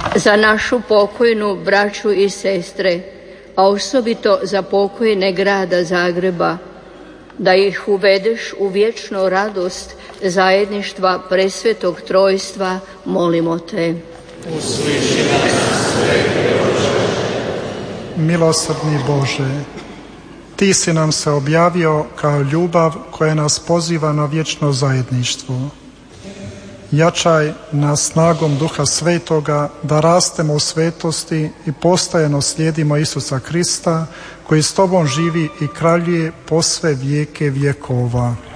za našu pokojnu braću i sestre, a osobito za pokojne grada Zagreba, da ih uvedeš u vječnu radost zajedništva presvetog trojstva, molimo te. Usliši nas, sveti Oče. Milosrdni Bože, Ti si nam se objavio kao ljubav koja nas poziva na vječno zajedništvo. Jačaj nas snagom Duha Svetoga da rastemo u svetosti i postajano slijedimo Isusa Krista koji s Tobom živi i kraljuje po sve vijeke vjekova.